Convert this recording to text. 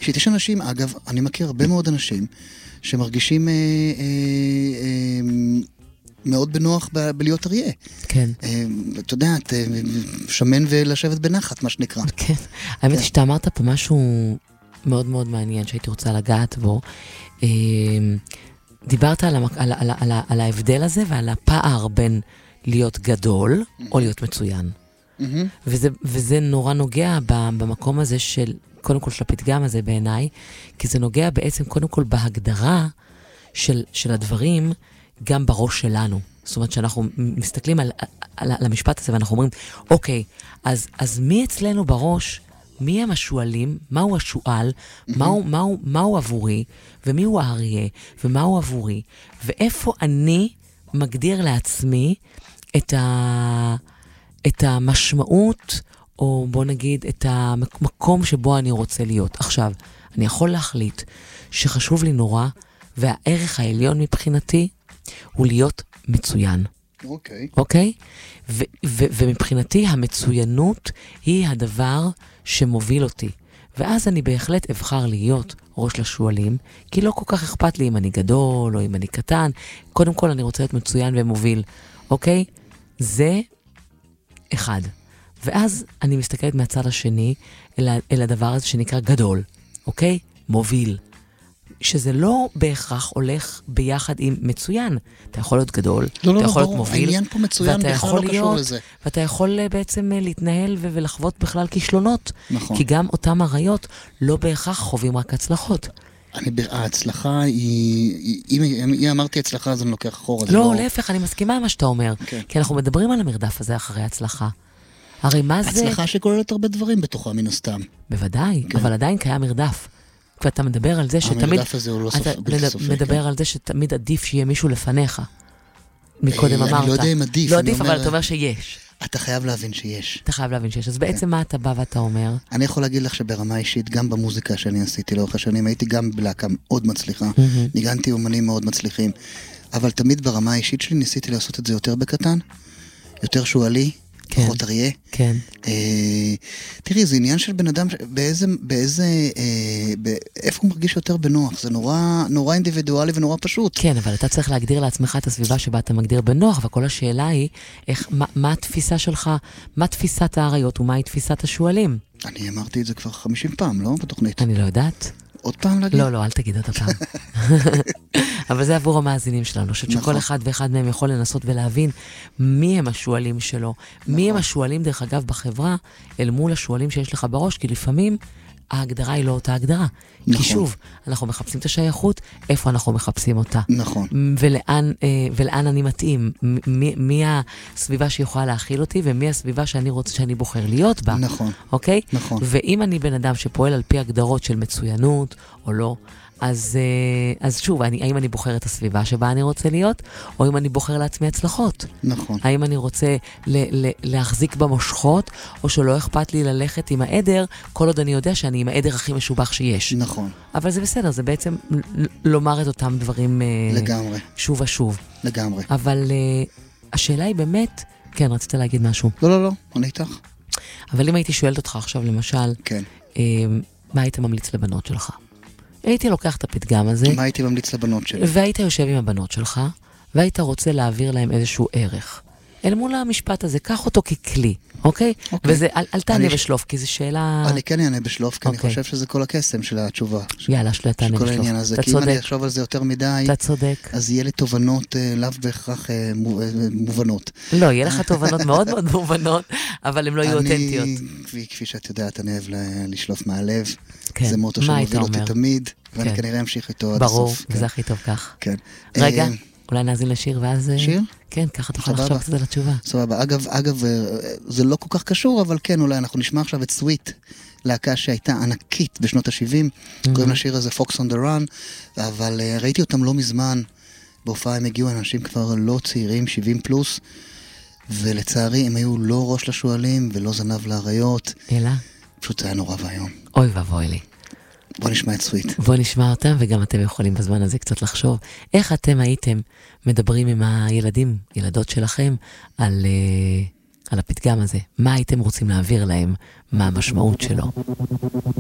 יש אנשים, אגב, אני מכיר הרבה מאוד אנשים, שמרגישים מאוד בנוח בלהיות אריה. כן. אתה יודע, שמן ולשבת בנחת, מה שנקרא. כן. האמת שאתה אמרת פה משהו מאוד מאוד מעניין, שהייתי רוצה לגעת בו. דיברת על ההבדל הזה, ועל הפער בין להיות גדול, או להיות מצוין. וזה נורא נוגע במקום הזה של, קודם כל של הפתגם הזה בעיניי, כי זה נוגע בעצם קודם כל בהגדרה של הדברים, גם בראש שלנו. זאת אומרת שאנחנו מסתכלים על המשפט הזה, ואנחנו אומרים, אוקיי, אז מי אצלנו בראש, מי הם השואלים, מהו השואל, מהו עבורי, ומי הוא האריה, ומהו עבורי, ואיפה אני מגדיר לעצמי את המשמעות, או בוא נגיד, את המקום שבו אני רוצה להיות. עכשיו, אני יכול להחליט שחשוב לי נורא, והערך העליון מבחינתי הוא להיות מצוין. אוקיי. אוקיי? ומבחינתי המצוינות היא הדבר שמוביל אותי. ואז אני בהחלט אבחר להיות ראש לשואלים, כי לא כל כך אכפת לי אם אני גדול או אם אני קטן. קודם כל אני רוצה להיות מצוין ומוביל. אוקיי? זה אחד. ואז אני מסתכלת מהצד השני אל הדבר הזה שנקרא גדול. אוקיי? מוביל. שזה לא בהכרח הולך ביחד עם מצוין. אתה יכול להיות גדול, אתה יכול להיות מוביל, העניין פה מצוין, בכלל לא קשור לזה. ואתה יכול בעצם להתנהל ולחוות בכלל כישלונות. נכון. כי גם אותם הרעיות לא בהכרח חווים רק הצלחות. ההצלחה היא, אם אמרתי הצלחה, אז אני לוקח אחורה. לא, להפך, אני מסכימה עם מה שאתה אומר. כי אנחנו מדברים על המרדף הזה אחרי הצלחה. הרי מה זה? הצלחה שכוללת הרבה דברים בתוכה, מן הסתם. בוודאי, אבל עדיין קיים מרדף. ואתה מדבר על זה שתמיד, המרדף הזה הוא לא בלתי סופי. מדבר על זה שתמיד עדיף שיהיה מישהו לפניך. מקודם אמרת. אני לא יודע אם עדיף. לא עדיף, אבל אתה אומר שיש. אתה חייב להבין שיש. אתה חייב להבין שיש. אז בעצם מה אתה בא ואתה אומר? אני יכול להגיד לך שברמה אישית, גם במוזיקה שאני עשיתי לאורך השנים, הייתי גם בלהקה מאוד מצליחה. ניגנתי אומנים מאוד מצליחים. אבל תמיד ברמה האישית שלי ניסיתי לעשות את זה יותר בקטן, יותר שואלי, פחות אריה. כן. תראי, זה עניין של בן אדם, איפה הוא מרגיש יותר בנוח? זה נורא אינדיבידואלי ונורא פשוט. כן, אבל אתה צריך להגדיר לעצמך את הסביבה שבה אתה מגדיר בנוח, וכל השאלה היא, מה התפיסה שלך, מה תפיסת האריות ומהי תפיסת השואלים? אני אמרתי את זה כבר 50 פעם, לא? בתוכנית. אני לא יודעת. עוד פעם להגיד? לא, אל תגיד עוד פעם. אבל זה עבור המאזינים שלנו, שכל אחד ואחד מהם יכול לנסות ולהבין מי הם השואלים שלו. מי הם השואלים, דרך אגב, בחברה, אל מול השואלים שיש לך בראש, כי לפעמים ההגדרה היא לא אותה הגדרה. כי שוב, אנחנו מחפשים את השייכות, איפה אנחנו מחפשים אותה. נכון. ולאן אני מתאים. מי הסביבה שיכולה להכיל אותי, ומי הסביבה שאני בוחר להיות בה. נכון. אוקיי? נכון. ואם אני בן אדם שפועל על פי הגדרות של מצוינות, או לא, אז שוב, האם אני בוחר את הסביבה שבה אני רוצה להיות, או אם אני בוחר לעצמי הצלחות? נכון. האם אני רוצה להחזיק במושכות, או שלא אכפת לי ללכת עם העדר, כל עוד אני יודע שאני עם העדר הכי משובח שיש. נכון. אבל זה בסדר, זה בעצם לומר את אותם דברים לגמרי. שוב ושוב. לגמרי. אבל השאלה היא באמת, כן, רצית להגיד משהו. לא, אני איתך. אבל אם הייתי שואלת אותך עכשיו, למשל, כן. מה היית ממליץ לבנות שלך? הייתי לוקח את הפתגם הזה. מה הייתי ממליץ לבנות שלי? והיית יושב עם הבנות שלך, והיית רוצה להעביר להם איזשהו ערך. אל מול המשפט הזה, קח אותו ככלי, אוקיי? וזה, אל תענה בשלוף, כי זו שאלה... אני כן אענה בשלוף, כי אני חושב שזה כל הקסם של התשובה. יאללה, שלא תענה בשלוף. אתה צודק. כי אם אני אחשוב על זה יותר מדי, אתה צודק. אז יהיה לי תובנות לאו בהכרח מובנות. לא, יהיה לך תובנות מאוד מאוד מובנות, אבל הן לא יהיו אותנטיות. כפי שאת יודעת, אני אוהב לשלוף מהלב. כן. זה מוטו שמוביל אותי תמיד, ואני כנראה אמשיך איתו עד הסוף. ברור, וזה הכי טוב כך. כן. רגע, אולי נאזין לשיר ואז... שיר? כן, ככה תוכל לחשוב קצת על התשובה. סבבה. אגב, זה לא כל כך קשור, אבל כן, אולי אנחנו נשמע עכשיו את סוויט, להקה שהייתה ענקית בשנות ה-70, קוראים לשיר הזה Fox on the Run, אבל ראיתי אותם לא מזמן, בהופעה הם הגיעו אנשים כבר לא צעירים, 70 פלוס, ולצערי הם היו לא ראש לשואלים ולא זנב לאריות. אלא? פשוט זה היה נורא והיום. אוי ואבוי לי. בוא נשמע את סוויט. בוא נשמע אותם, וגם אתם יכולים בזמן הזה קצת לחשוב איך אתם הייתם מדברים עם הילדים, ילדות שלכם, על הפתגם הזה. מה הייתם רוצים להעביר להם, מה המשמעות שלו.